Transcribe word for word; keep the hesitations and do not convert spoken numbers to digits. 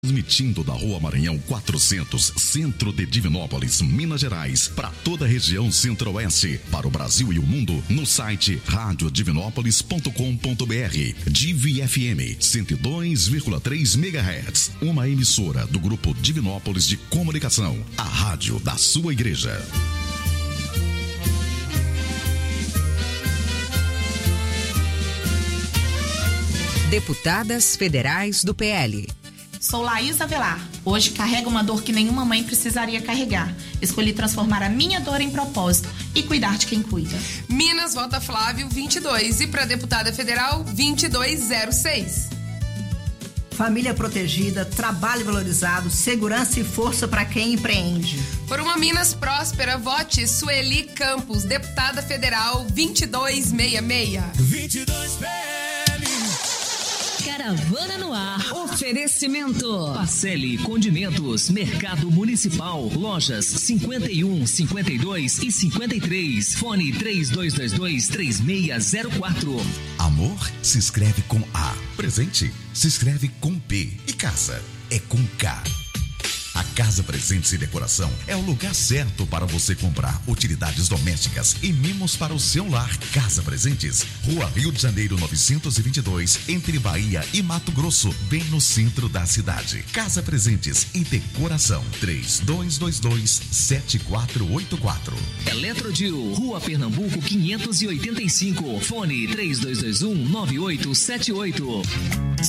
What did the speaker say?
Transmitindo da Rua Maranhão quatrocentos, centro de Divinópolis, Minas Gerais, para toda a região centro-oeste, para o Brasil e o mundo, no site rádio divinópolis ponto com ponto br. Divi F M cento e dois vírgula três megahertz, uma emissora do Grupo Divinópolis de Comunicação, a rádio da sua igreja. Deputadas Federais do P L. Sou Laís Avelar. Hoje carrego uma dor que nenhuma mãe precisaria carregar. Escolhi transformar a minha dor em propósito e cuidar de quem cuida. Minas vota Flávio vinte e dois e para deputada federal vinte e dois zero seis. Família protegida, trabalho valorizado, segurança e força para quem empreende. Por uma Minas próspera, vote Sueli Campos, deputada federal vinte e dois sessenta e seis. vinte e dois P L. Caravana no ar. Oferecimento. Pacelli Condimentos, Mercado Municipal, lojas cinquenta e um, cinquenta e dois e cinquenta e três. Fone três dois dois dois, três seis zero quatro. Amor se escreve com A. Presente se escreve com P. E casa é com K. A Casa Presentes e Decoração é o lugar certo para você comprar utilidades domésticas e mimos para o seu lar. Casa Presentes, Rua Rio de Janeiro novecentos e vinte e dois, entre Bahia e Mato Grosso, bem no centro da cidade. Casa Presentes e Decoração, três dois dois dois, sete quatro oito quatro. Eletrodil, Rua Pernambuco quinhentos e oitenta e cinco, fone três dois dois um, nove oito sete oito.